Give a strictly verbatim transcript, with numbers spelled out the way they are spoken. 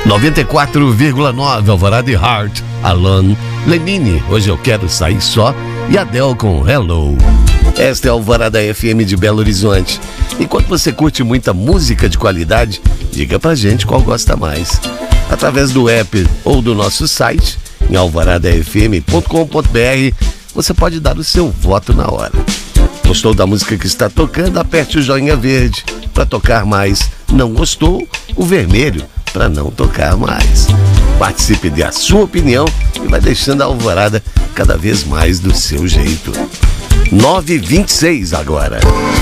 noventa e quatro vírgula nove, Alvorada e Heart, Alan Lenine, Hoje Eu Quero Sair Só, e Adele com Hello. Esta é a Alvorada F M de Belo Horizonte. Enquanto você curte muita música de qualidade, diga pra gente qual gosta mais. Através do app ou do nosso site, em alvorada f m ponto com ponto b r, você pode dar o seu voto na hora. Gostou da música que está tocando? Aperte o joinha verde para tocar mais. Não gostou? O vermelho para não tocar mais. Participe, dê a sua opinião e vai deixando a Alvorada cada vez mais do seu jeito. nove e vinte e seis agora.